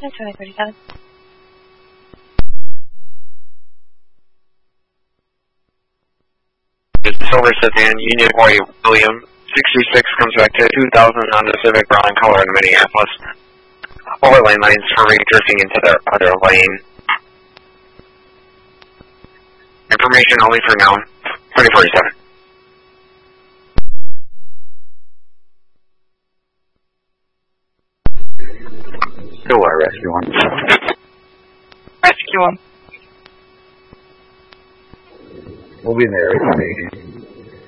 2037. Silver Sedan, Union Boy William, 66 comes back to 2000 Honda Civic brown color in Minneapolis. Overlane lanes for drifting into the other lane. Information only for now. 2047. Stillwater Rescue 1. Rescue 1. We'll be in the area.